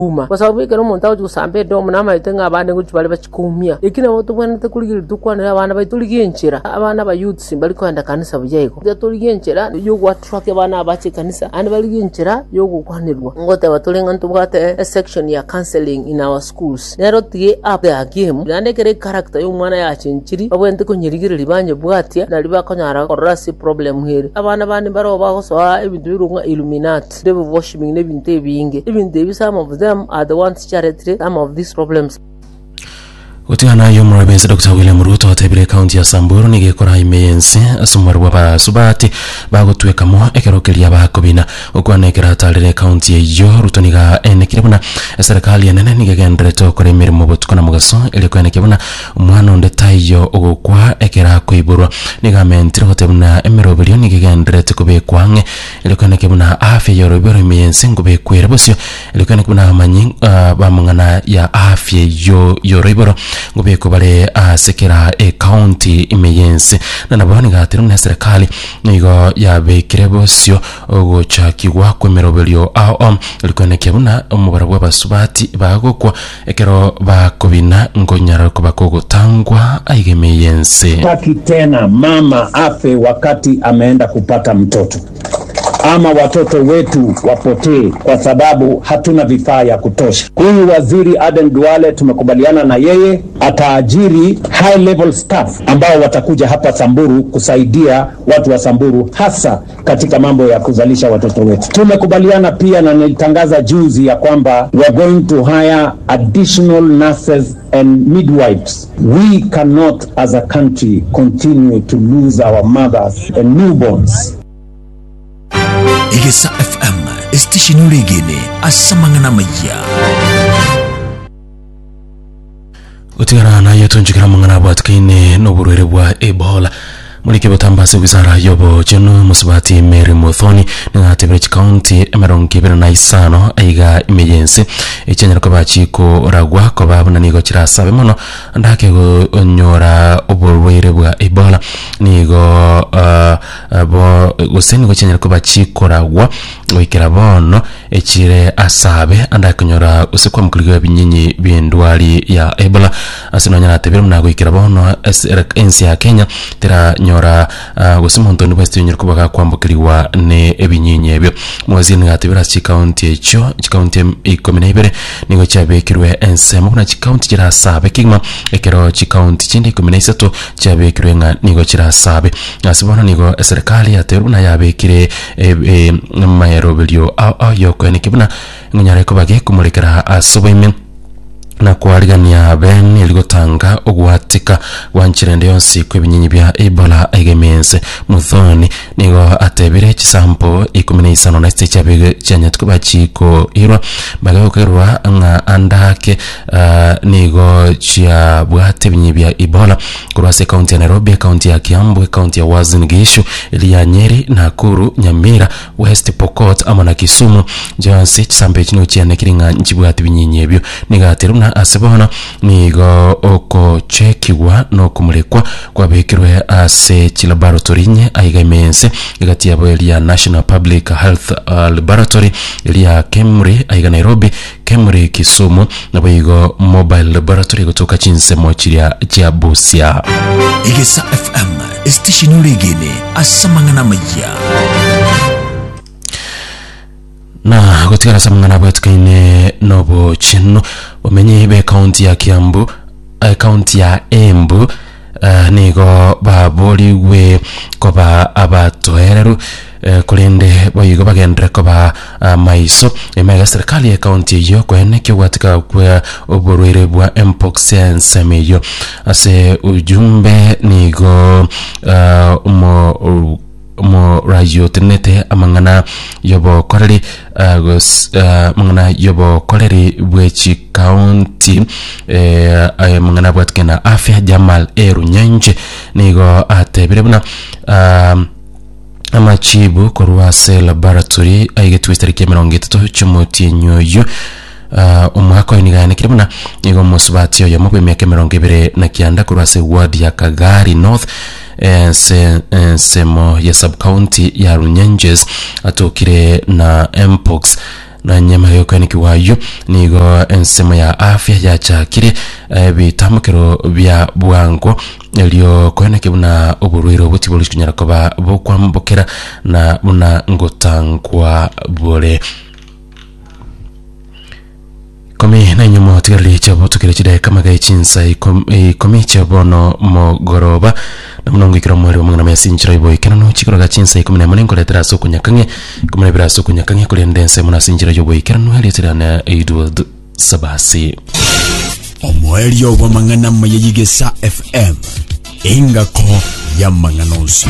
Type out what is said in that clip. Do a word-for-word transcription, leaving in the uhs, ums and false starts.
uma kwa sababu ikero umuntu aje gusambe ndo munama itenga abande guchi bali bachikumia ikina watu bwana takuligiri tukwana abana bayituligenchera abana ba youths bali kwenda kanisa bujayiko yatuligenchera yo gwatruck abana abache kanisa and baligenchera yo gukwanirwa ngote batulenga ntubwate a section ya counseling in our schools nero tige up the game gande kere character yo mwana ya chinchiri abwente ko nyirigire libanje bwatia na liba konyara korasi problem here abana bandi baro bagosoa ebintu birunga illuminati devil worshiping nebinte binge ebinte bisama of them are the ones charity some of these problems. Utigana yo murabense Doctor William Ruto atebire county ya Samburu nigekora imeyense asumarwa ba subati bagotweka mo ekerokeria bakobina ukwanekera atalire county yo Ruto niga enekirabuna serikali yanene nigegendere to kore mirimo botukana mugaso ile kwenekebuna umwana onde tayo ogukwa ekera kuiburwa niga mentire hotebuna emerobelio nigegendere to kubekwange ile kwenekebuna afya yo robero imeyense ngube kwirabosyo ile kwenekebuna amanyi uh, bamungana ya afya yo yo robero ngubeko bale asekera e county imeyense na nabani gatero na serikali nigo yabekire bosyo ogochakigwa kwemerobelio ao likoneke buna omubara bw'abasubati bagokwa ekero bakobina ngonyara ko bakogotangwa aigemeyense taki tena mama afe wakati ameenda kupata mtoto ama watoto wetu wapotee kwa sababu hatuna vifaa ya kutosha. Huyu waziri Aden Duale tumekubaliana na yeye ataajiri high level staff ambao watakuja hapa Samburu kusaidia watu wa Samburu hasa katika mambo ya kuzalisha watoto wetu. Tumekubaliana pia na nilitangaza juzi ya kwamba we are going to hire additional nurses and midwives. We cannot as a country continue to lose our mothers and newborns. Igesa F M station uligene asamangana maya utigana na yetu njikira mangana bwatkaine no burere bwa Ebola mulike botambase wizara yobo cheno musubati Mary Muthoni na Tebech County emeronke bena na isano aiga emergency echenyera ko bachiko ragwa ko babuna nigo kirasabe mono ndake go onyora oburwere bwa Ebola nigo uh, bo guseni go chenyera ko bachiko ragwa wikira bono echire asabe andake nyora usikwa mkuliga binyinyi byendwali ya Ebola asinanya na tebera mnago ikira bono ensi ya Kenya tera nyora uh, gusimonto ni bwesti nyiriko baka kwambukiriwa ne ebinyinyi ebyo mwazini ngatebera chi county echo chi county ikomine ibere nigo cyabekirwe ensemo kuna chi county kirasabe kigma ekero chi county chindi ikomine isato cyabekirwe nga nigo kirasabe asibona nigo serikali yateru na yabekire e, e, mayerobelio au au yoko nikibuna ngonyare ko bage kumulikira asoboime na kuarigania ben iligotanga ogwatika wanchirende yonsi kwebinyinyi bya Ebola aigemense Muthoni nigo atebire chisampo ikumine isano na stage abege chanyatko bachiko irwa bagayo kerwa nga andake uh, nigo chia bwate binyinyi bya Ebola kurwase county ya Nairobi, county ya Kiambu, county ya Uasin Gishu, ya Nyeri, Nakuru, Nyamira, West Pokot ama na Kisumu jonsi chisampo chino chiane kiringa nchibwate binyinyi ebyo niga ateruna asebona nigo oko chekiwa no kumulekwa kwa bekirwe ase chilaboratory nye aigemense igati yabo ya National Public Health uh, Laboratory ya Kemri aiga Nairobi, Kemri Kisumu na bigo mobile laboratory kutoka chinsemo chiria chia Busia. Igesa F M station uligene asamangana maya na gotikara samangana bwatkaine nobo chino omenye be county ya Kiambu uh, county ya Embu uh, nigo baboliwe koba abatohereru uh, kulinde boyigo bagendere koba uh, maiso emega serikali ya county yo kwene kyowatika kwa oborwere bwa mpox ensemeyo ase ujumbe nigo uh, umo uh, mo radio tenete amangana yobo koreri uh, uh, mangana yobo koreri bwechi county eh uh, mangana bwatkena afya Jamal Eru Nyenje nigo atebire buna um amachibu korwase laboratory aige twister kemeronge to chumuti nyoyo uh, umwaka inigane kiribuna nigo musubati yo mabwe myaka mirongo ibiri na kianda kurwase ward ya Kagari North ense ensemo ya sub county ya Runyenjes atokire na mpox na nyama yoko ni kiwayo nigo ensema ya afya ya chakire bitamukiro bya bwango elio kwene kibuna oburwiro butibolo kunyara koba bokwambokera na buna ngotangwa bole komi na nyumo tigali chabo tukire chide kama ga chinsa komi chabono mogoroba na munongo ikira mwere wa mwana yasinjira ibo ikana no chikiro ga chinsa ikomi na munengo letera so kunyakange ikomi na bira so kunyakange kuli ndense muna sinjira yobo ikana no hali tirana Edward Sabasi omwelio wa mangana mayigesa F M ingako ya manganonsi